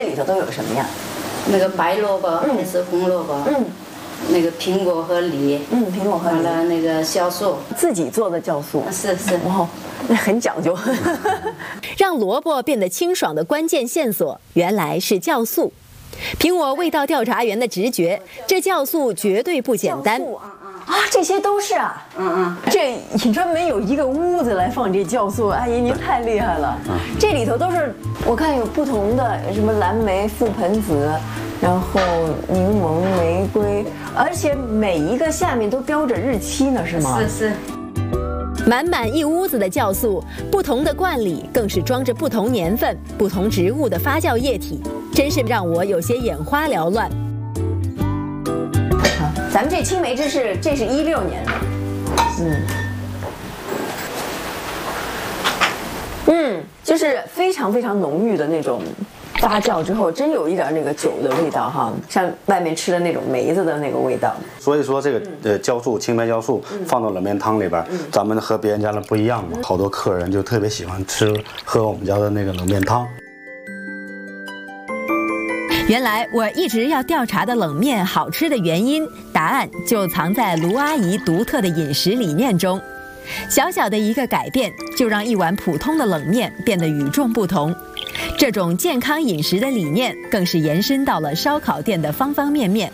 这里头都有什么呀？ 那个白萝卜还是红萝卜？那个苹果和梨。 苹果和梨。 完了那个酵素， 自己做的酵素。 是。 哇，那很讲究。 让萝卜变得清爽的关键线索，原来是酵素。凭我味道调查员的直觉，这酵素绝对不简单。 啊，这些都是啊。这你专门有一个屋子来放这酵素，阿姨您太厉害了。这里头都是我看有不同的什么蓝莓、覆盆子，然后柠檬、玫瑰，而且每一个下面都标着日期呢，是吗？ 是。 满满一屋子的酵素，不同的罐里更是装着不同年份、不同植物的发酵液体，真是让我有些眼花缭乱。 咱们这青梅汁这是16年的，就是非常非常浓郁的那种发酵之后，真有一点那个酒的味道哈，像外面吃的那种梅子的那个味道。 所以说这个酵素青梅酵素放到冷面汤里边，咱们和别人家的不一样嘛。好多客人就特别喜欢喝我们家的那个冷面汤。 原来我一直要调查的冷面好吃的原因，答案就藏在卢阿姨独特的饮食理念中。小小的一个改变，就让一碗普通的冷面变得与众不同。这种健康饮食的理念，更是延伸到了烧烤店的方方面面。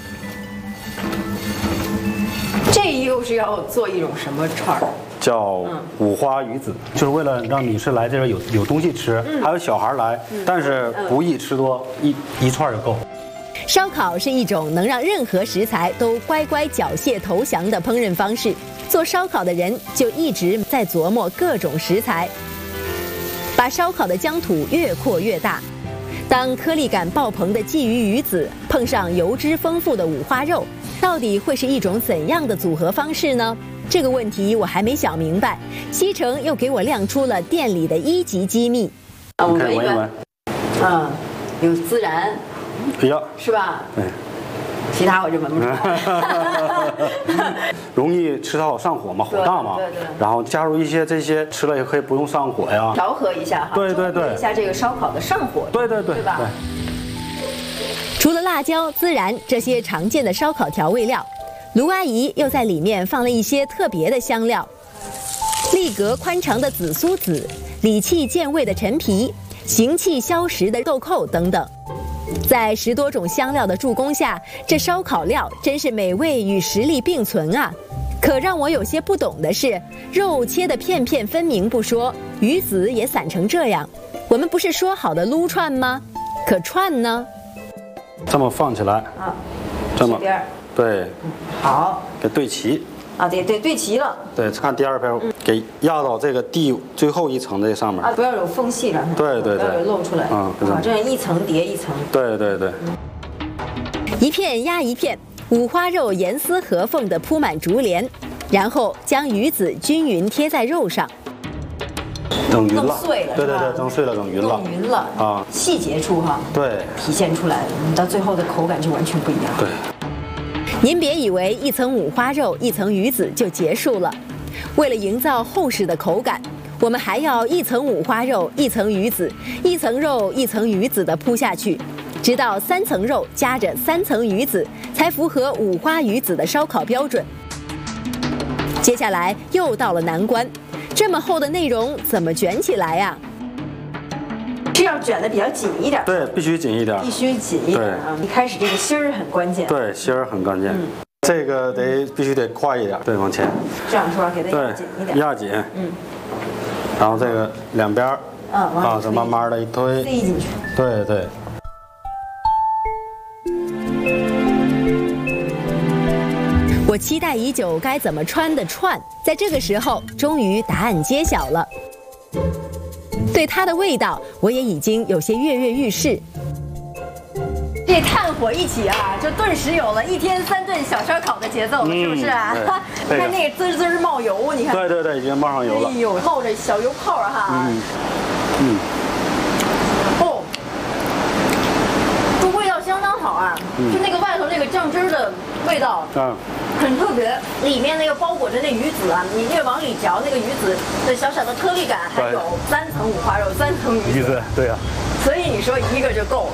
这又是要做一种什么串儿？ 叫五花鱼子，就是为了让女士来这边有东西吃，还有小孩来，但是不宜吃多，一串就够。 烧烤是一种能让任何食材都乖乖缴械投降的烹饪方式。做烧烤的人就一直在琢磨各种食材，把烧烤的疆土越扩越大。当颗粒感爆棚的鲫鱼鱼子碰上油脂丰富的五花肉，到底会是一种怎样的组合方式呢？这个问题我还没想明白，西城又给我亮出了店里的1级机密。 我闻一闻。有孜然。 哎呀， 是吧？ 对。 其他我就闻不出来。 容易吃到上火嘛，火大嘛。对。然后加入一些这些，吃了也可以不用上火呀。 调和一下哈。对。一下这个烧烤的上火。对吧？ 除了辣椒、孜然这些常见的烧烤调味料，卢阿姨又在里面放了一些特别的香料，力格宽长的紫苏籽，理气健胃的陈皮，行气消食的豆蔻等等。在10多种香料的助攻下，这烧烤料真是美味与实力并存啊！可让我有些不懂的是，肉切得片片分明不说，鱼子也散成这样。我们不是说好的撸串吗？可串呢？ 这么放起来这么对， 好， 给对齐。 对齐了。对， 看第2片，给压到这个最后一层这上面。 不要有缝隙了。 对， 不要有露出来。这样一层叠一层。对。 一片压一片，五花肉严丝合缝地铺满竹帘，然后将鱼子均匀贴在肉上。 等匀了。 弄碎了。 对，等碎了，等匀了。 弄匀了啊，细节处哈。对，体现出来了，你到最后的口感就完全不一样。 对。 您别以为一层五花肉一层鱼子就结束了，为了营造厚实的口感，我们还要一层五花肉一层鱼子，一层肉一层鱼子的铺下去，直到3层肉夹着3层鱼子，才符合五花鱼子的烧烤标准。接下来又到了难关，这么厚的内容怎么卷起来呀？ 是要卷的比较紧一点。对， 必须紧一点。 对啊，一开始这个芯儿很关键。对， 芯儿很关键。这个必须得快一点。对，往前。 这样是吧？给它压紧一点。 压紧。然后这个两边这慢慢的一推。 塞进去。 对。 我期待已久该怎么穿的串，在这个时候终于答案揭晓了。对它的味道，我也已经有些跃跃欲试。 这炭火一起啊，就顿时有了1天3顿小烧烤的节奏了，是不是啊？看那个滋滋冒油，你看。 对，已经冒上油了。 哎呦，冒着小油泡哈。哦，这味道相当好啊，就那个外头那个酱汁的味道。很特别，里面那个包裹着那鱼子啊，你越往里嚼，那个鱼子的小小的颗粒感，还有3层五花肉，3层鱼子。对呀。所以你说一个就够了。